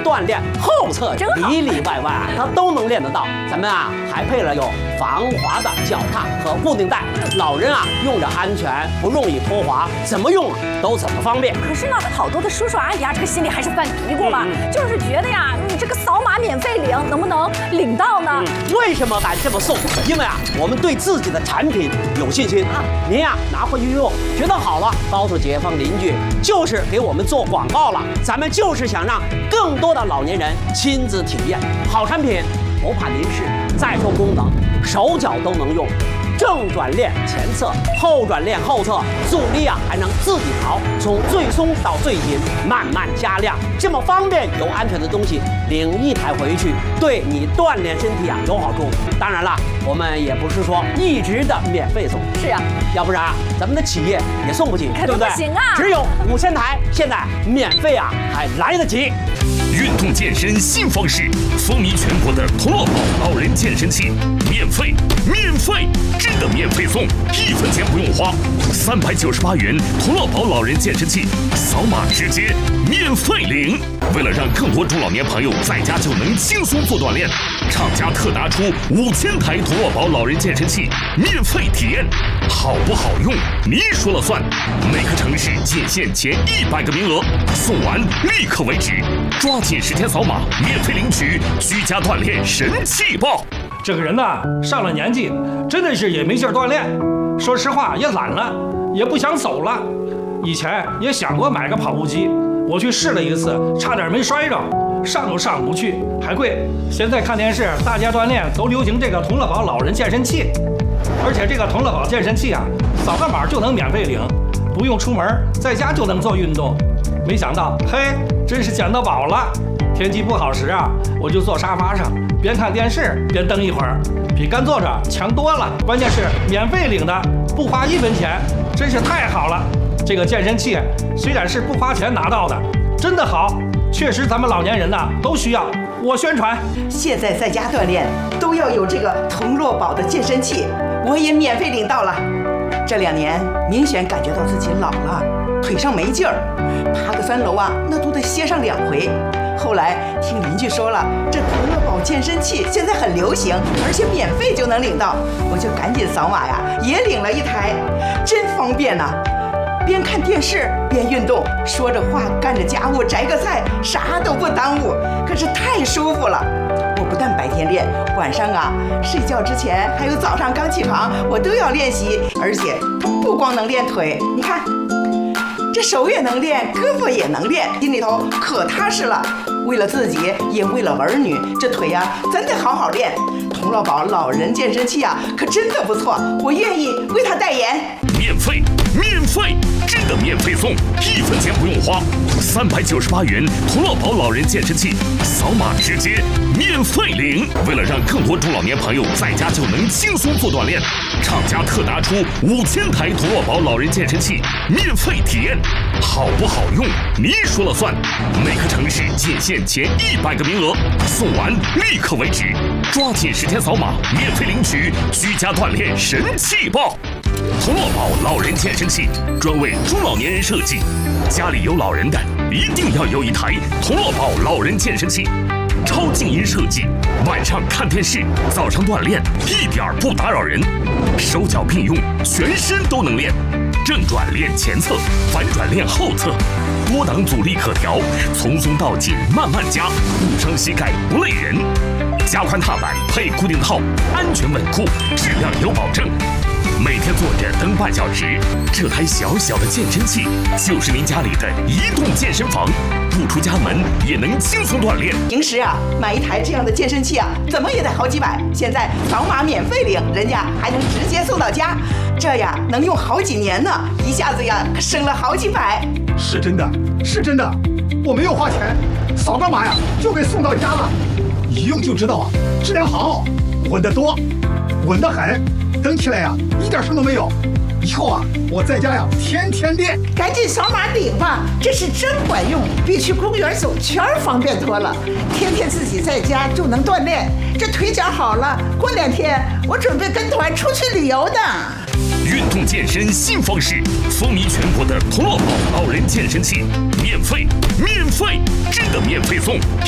锻炼后侧里里外外它都能练得到。咱们啊还配了有防滑的脚踏和固定带，老人啊用着安全，不容易脱滑，怎么用都怎么方便。 可是呢，好多的叔叔阿姨啊，这个心里还是犯嘀咕嘛，就是觉得呀，你这个扫码免费领，能不能领到呢？ 为什么敢这么送？因为啊，我们对自己的产品有信心。您呀拿回去用，觉得好了，告诉街坊邻居，就是给我们做广告了。咱们就是想让更多的老年人亲自体验好产品，不怕您是再说功能，手脚都能用。正转链前侧，后转链后侧，阻力啊还能自己调，从最松到最紧，慢慢加量，这么方便又安全的东西，领一台回去，对你锻炼身体啊有好处。当然了，我们也不是说一直的免费送， 是啊， 要不然啊咱们的企业也送不起，对不对？ 不行啊， 只有5000台，现在免费啊还来得及。 运动健身新方式，风靡全国的同乐宝老人健身器，免费，真的免费送，1分钱不用花，398元同乐宝老人健身器，扫码直接免费领。为了让更多中老年朋友在家就能轻松做锻炼，厂家特拿出5000台同乐宝老人健身器免费体验，好不好用你说了算。每个城市仅限前100个名额，送完立刻为止，抓紧时间扫码免费领取居家锻炼神器包。 这个人呐，上了年纪，真的是也没劲儿锻炼。说实话，也懒了，也不想走了。以前也想过买个跑步机，我去试了一次，差点没摔着，上都上不去，还贵。现在看电视，大家锻炼都流行这个同乐宝老人健身器，而且这个同乐宝健身器啊，扫个码就能免费领，不用出门，在家就能做运动。没想到，嘿，真是捡到宝了。天气不好时啊，我就坐沙发上，边看电视边蹬一会儿，比干坐着强多了。关键是免费领的，不花1分钱，真是太好了。这个健身器虽然是不花钱拿到的，真的好，确实咱们老年人呐都需要。我宣传， 现在在家锻炼都要有这个同乐宝的健身器，我也免费领到了。这2年明显感觉到自己老了，腿上没劲儿，爬个3楼啊，那都得歇上2回。后来听邻居说了，这同乐宝健身器现在很流行，而且免费就能领到，我就赶紧扫码呀，也领了1台，真方便呐！边看电视边运动，说着话干着家务，摘个菜，啥都不耽误，可是太舒服了。我不但白天练，晚上啊睡觉之前还有早上刚起床，我都要练习，而且不光能练腿，你看。这手也能练，胳膊也能练，心里头可踏实了。为了自己，也为了儿女，这腿呀，真得好好练。同乐宝老人健身器啊，可真的不错，我愿意为他代言。 免费，真的免费送，1分钱不用花，398元同乐宝老人健身器，扫码直接免费领。为了让更多中老年朋友在家就能轻松做锻炼，厂家特拿出5000台同乐宝老人健身器免费体验，好不好用你说了算。每个城市仅限前100个名额，送完立刻为止，抓紧时间扫码免费领取居家锻炼神器包。同乐宝老人健身器专为中老年人设计，家里有老人的一定要有1台同乐宝老人健身器，超静音设计，晚上看电视，早上锻炼一点不打扰人，手脚并用，全身都能练。正转练前侧，反转练后侧，多档阻力可调，从松到紧慢慢加，不伤膝盖不累人。加宽踏板配固定套，安全稳固，质量有保证。每天坐着蹬半小时，这台小小的健身器就是您家里的移动健身房，不出家门也能轻松锻炼。 平时啊，买1台这样的健身器啊，怎么也得好几百，现在扫码免费领，人家还能直接送到家，这呀能用好几年呢，一下子呀可省了好几百。 是真的，我没有花钱，扫个码呀就给送到家了，一用就知道啊，质量好，稳得多，稳得很。蹬起来呀，一点声都没有。以后啊，我在家呀，天天练。 赶紧扫码领吧，这是真管用，比去公园走圈方便多了。天天自己在家就能锻炼，这腿脚好了，过2天我准备跟团出去旅游的。 运动健身新方式，风靡全国的同乐宝老人健身器，免费，真的免费送。